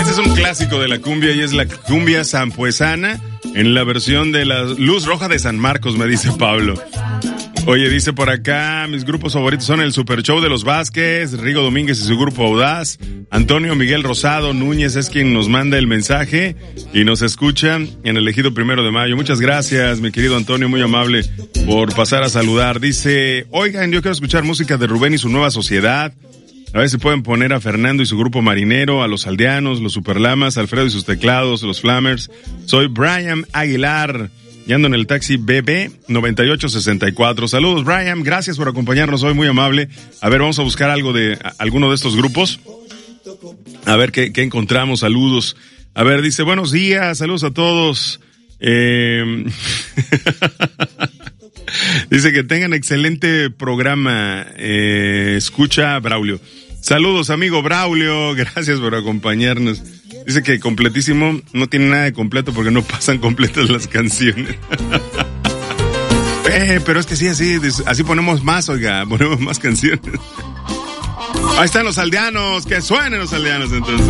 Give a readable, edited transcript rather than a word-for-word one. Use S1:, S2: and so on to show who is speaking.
S1: Este es un clásico de la cumbia y es la cumbia sampuesana en la versión de la Luz Roja de San Marcos, me dice Pablo. Oye, dice por acá, mis grupos favoritos son el Super Show de los Vázquez, Rigo Domínguez y su grupo Audaz, Antonio Miguel Rosado Núñez es quien nos manda el mensaje y nos escucha en el Ejido 1 de Mayo. Muchas gracias, mi querido Antonio, muy amable por pasar a saludar. Dice, oigan, yo quiero escuchar música de Rubén y su Nueva Sociedad. A ver si pueden poner a Fernando y su grupo Marinero, a los Aldeanos, los Superlamas, Alfredo y sus teclados, los Flammers. Soy Brian Aguilar y ando en el taxi BB 9864. Saludos, Brian, gracias por acompañarnos hoy, muy amable. A ver, vamos a buscar algo de alguno de estos grupos. A ver qué encontramos, saludos. A ver, dice, buenos días, saludos a todos. Dice que tengan excelente programa. Escucha Braulio. Saludos, amigo Braulio. Gracias por acompañarnos. Dice que completísimo. No tiene nada de completo porque no pasan completas las canciones. Pero es que sí, así ponemos más, oiga. Ponemos más canciones. Ahí están los aldeanos. Que suenen los aldeanos entonces.